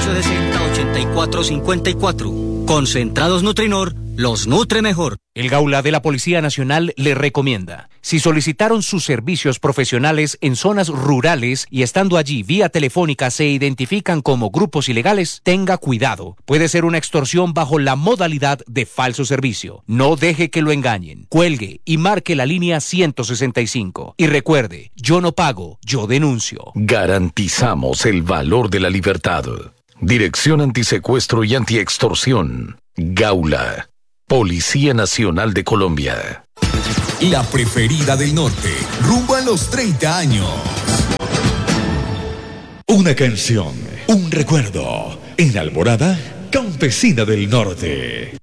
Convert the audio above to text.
860-8454. Concentrados Nutrinor los nutre mejor. El Gaula de la Policía Nacional le recomienda: si solicitaron sus servicios profesionales en zonas rurales y estando allí vía telefónica se identifican como grupos ilegales, tenga cuidado. Puede ser una extorsión bajo la modalidad de falso servicio. No deje que lo engañen. Cuelgue y marque la línea 165. Y recuerde, yo no pago, yo denuncio. Garantizamos el valor de la libertad. Dirección Antisecuestro y Antiextorsión. Gaula. Policía Nacional de Colombia. La preferida del norte, rumbo a los 30 años. Una canción, un recuerdo. En Alborada, Campesina del Norte.